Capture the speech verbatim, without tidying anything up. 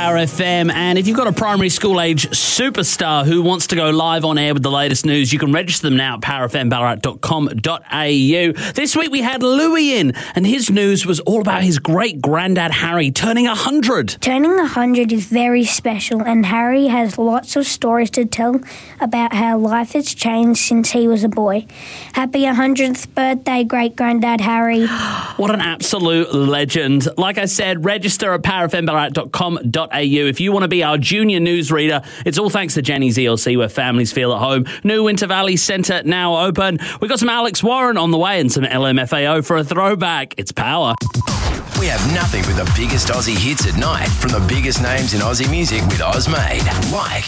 Power F M. And if you've got a primary school age superstar who wants to go live on air with the latest news, you can register them now at power f m ballarat dot com dot a u. This week we had Louis in, and his news was all about his great granddad Harry turning one hundred. Turning one hundred is very special, and Harry has lots of stories to tell about how life has changed since he was a boy. Happy one hundredth birthday, great granddad Harry. What an absolute legend. Like I said, register at power f m ballarat dot com dot a u if you want to be our junior newsreader. It's all thanks to Jenny's E L C, where families feel at home. New Winter Valley Centre now open. We've got some Alex Warren on the way and some L M F A O for a throwback. It's Power. We have nothing but the biggest Aussie hits at night from the biggest names in Aussie music with Ozmade. Like